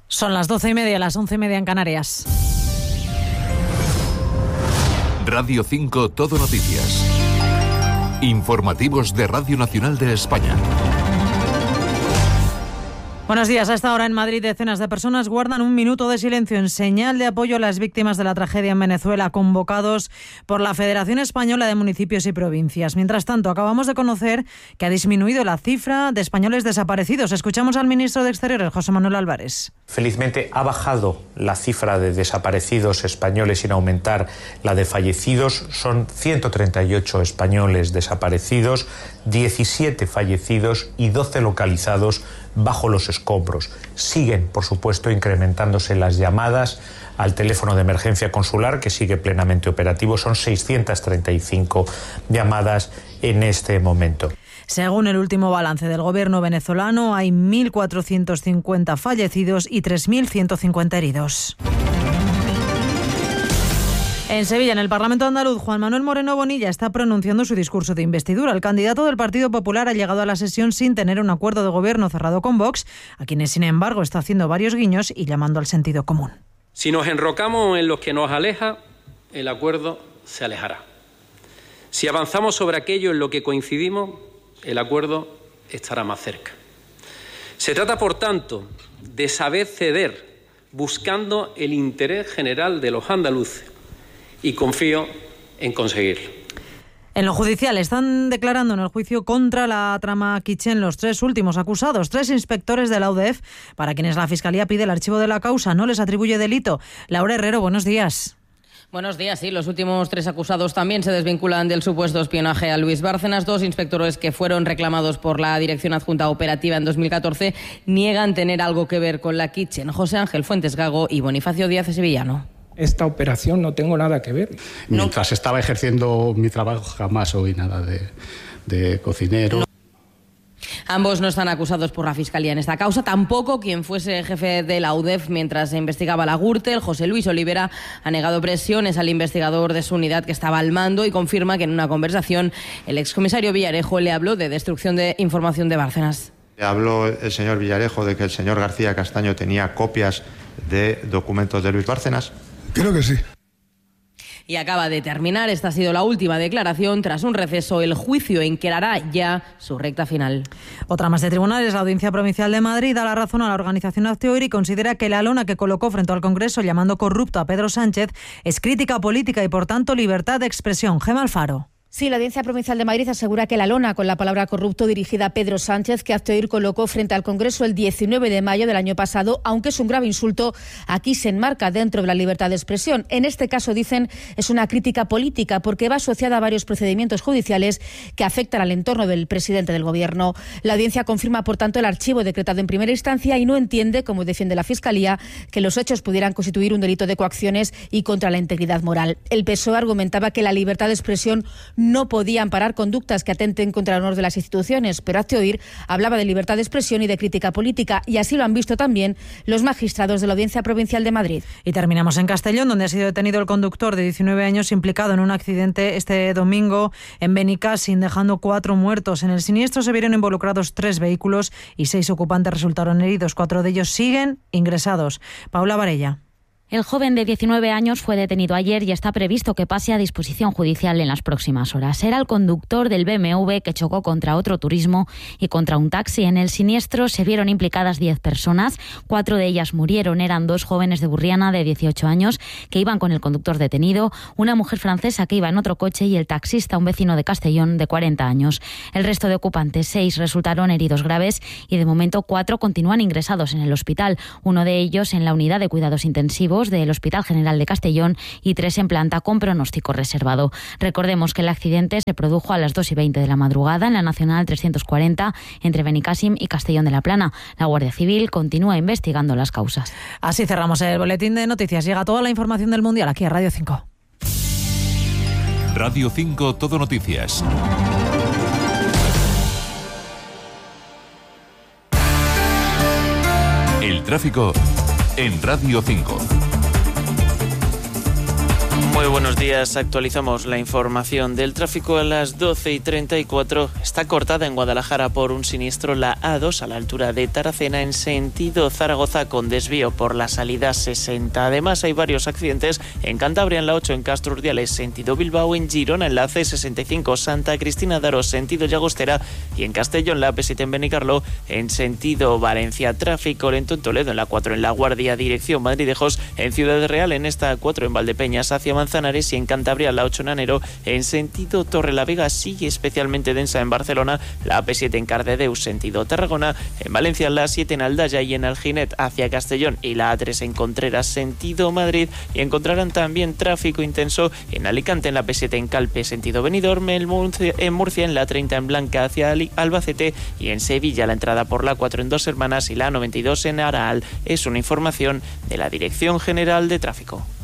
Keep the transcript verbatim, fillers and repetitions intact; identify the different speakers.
Speaker 1: Son las doce y media, las once y media en Canarias.
Speaker 2: Radio cinco Todo Noticias. Informativos de Radio Nacional de España.
Speaker 1: Buenos días. A esta hora en Madrid decenas de personas guardan un minuto de silencio en señal de apoyo a las víctimas de la tragedia en Venezuela, convocados por la Federación Española de Municipios y Provincias. Mientras tanto, acabamos de conocer que ha disminuido la cifra de españoles desaparecidos. Escuchamos al ministro de Exteriores, José Manuel Álvarez.
Speaker 3: Felizmente ha bajado la cifra de desaparecidos españoles sin aumentar la de fallecidos. Son ciento treinta y ocho españoles desaparecidos, diecisiete fallecidos y doce localizados bajo los escombros. Siguen, por supuesto, incrementándose las llamadas al teléfono de emergencia consular, que sigue plenamente operativo. Son seiscientas treinta y cinco llamadas en este momento.
Speaker 1: Según el último balance del gobierno venezolano, hay mil cuatrocientos cincuenta fallecidos y tres mil ciento cincuenta heridos. En Sevilla, en el Parlamento andaluz, Juan Manuel Moreno Bonilla está pronunciando su discurso de investidura. El candidato del Partido Popular ha llegado a la sesión sin tener un acuerdo de gobierno cerrado con Vox, a quienes, sin embargo, está haciendo varios guiños y llamando al sentido común.
Speaker 4: Si nos enrocamos en lo que nos aleja, el acuerdo se alejará. Si avanzamos sobre aquello en lo que coincidimos, el acuerdo estará más cerca. Se trata, por tanto, de saber ceder, buscando el interés general de los andaluces, y confío en conseguirlo.
Speaker 1: En lo judicial están declarando en el juicio contra la trama Kitchen los tres últimos acusados, tres inspectores de la U D E F, para quienes la Fiscalía pide el archivo de la causa, no les atribuye delito. Laura Herrero, buenos días.
Speaker 5: Buenos días, sí. Los últimos tres acusados también se desvinculan del supuesto espionaje a Luis Bárcenas. Dos inspectores que fueron reclamados por la Dirección Adjunta Operativa en dos mil catorce niegan tener algo que ver con la Kitchen. José Ángel Fuentes Gago y Bonifacio Díaz Sevillano.
Speaker 6: Esta operación no tengo nada que ver.
Speaker 7: Mientras estaba ejerciendo mi trabajo jamás oí nada de, de cocinero.
Speaker 5: Ambos no están acusados por la Fiscalía en esta causa, tampoco quien fuese jefe de la U D E F mientras se investigaba la Gürtel. José Luis Olivera ha negado presiones al investigador de su unidad que estaba al mando y confirma que en una conversación el excomisario Villarejo le habló de destrucción de información de Bárcenas.
Speaker 8: Habló el señor Villarejo de que el señor García Castaño tenía copias de documentos de Luis Bárcenas.
Speaker 9: Creo que sí.
Speaker 5: Y acaba de terminar, esta ha sido la última declaración. Tras un receso, el juicio encarará ya su recta final.
Speaker 1: Otra más de tribunales, la Audiencia Provincial de Madrid da la razón a la organización Acteoir y considera que la lona que colocó frente al Congreso llamando corrupto a Pedro Sánchez es crítica política y, por tanto, libertad de expresión. Gemma Alfaro.
Speaker 10: Sí, la Audiencia Provincial de Madrid asegura que la lona con la palabra corrupto dirigida a Pedro Sánchez, que Acteoir colocó frente al Congreso el diecinueve de mayo del año pasado, aunque es un grave insulto, aquí se enmarca dentro de la libertad de expresión. En este caso, dicen, es una crítica política porque va asociada a varios procedimientos judiciales que afectan al entorno del presidente del Gobierno. La Audiencia confirma, por tanto, el archivo decretado en primera instancia y no entiende, como defiende la Fiscalía, que los hechos pudieran constituir un delito de coacciones y contra la integridad moral. El P S O E argumentaba que la libertad de expresión no podía amparar conductas que atenten contra el honor de las instituciones, pero Acteoir hablaba de libertad de expresión y de crítica política, y así lo han visto también los magistrados de la Audiencia Provincial de Madrid.
Speaker 1: Y terminamos en Castellón, donde ha sido detenido el conductor de diecinueve años implicado en un accidente este domingo en Benicàssim, dejando cuatro muertos. En el siniestro se vieron involucrados tres vehículos y seis ocupantes resultaron heridos. Cuatro de ellos siguen ingresados. Paula Varella.
Speaker 11: El joven de diecinueve años fue detenido ayer y está previsto que pase a disposición judicial en las próximas horas. Era el conductor del B M W que chocó contra otro turismo y contra un taxi. En el siniestro se vieron implicadas diez personas, cuatro de ellas murieron. Eran dos jóvenes de Burriana de dieciocho años que iban con el conductor detenido, una mujer francesa que iba en otro coche y el taxista, un vecino de Castellón de cuarenta años. El resto de ocupantes, seis, resultaron heridos graves y de momento cuatro continúan ingresados en el hospital, uno de ellos en la unidad de cuidados intensivos del Hospital General de Castellón y tres en planta con pronóstico reservado. Recordemos que el accidente se produjo a las dos y veinte de la madrugada en la Nacional trescientos cuarenta entre Benicàssim y Castellón de la Plana. La Guardia Civil continúa investigando las causas.
Speaker 1: Así cerramos el boletín de noticias. Llega toda la información del Mundial aquí a Radio cinco.
Speaker 2: Radio cinco Todo Noticias. El tráfico en Radio cinco.
Speaker 9: Muy buenos días, actualizamos la información del tráfico a las doce y treinta y cuatro. Está cortada en Guadalajara por un siniestro la A dos a la altura de Taracena en sentido Zaragoza con desvío por la salida sesenta. Además hay varios accidentes en Cantabria en la ocho en Castro Urdiales sentido Bilbao, en Girona en la C sesenta y cinco Santa Cristina de Aro sentido Llagostera y en Castellón en la A P siete en Benicarló en sentido Valencia. Tráfico lento en Toledo en la cuatro en La Guardia dirección Madrid-Dejos, en Ciudad Real en esta A cuatro en Valdepeñas hacia Manzanares y en Cantabria la ocho en Anero en sentido Torrelavega. Sigue especialmente densa en Barcelona la A P siete en Cardedeu sentido Tarragona, en Valencia la siete en Aldaya y en Alginet hacia Castellón y la A tres en Contreras sentido Madrid, y encontrarán también tráfico intenso en Alicante en la A P siete en Calpe sentido Benidorm, en Murcia en, Murcia, en la treinta en Blanca hacia Albacete y en Sevilla la entrada por la cuatro en Dos Hermanas y la noventa y dos en Araal. Es una información de la Dirección General de Tráfico.